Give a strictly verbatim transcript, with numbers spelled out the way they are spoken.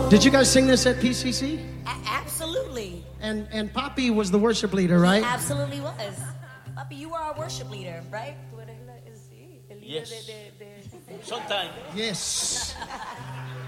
Did you guys sing this at P C C? A- absolutely. And and Poppy was the worship leader, right? He absolutely was. Papi, you are our worship leader, right? Yes. Sometimes. Yes.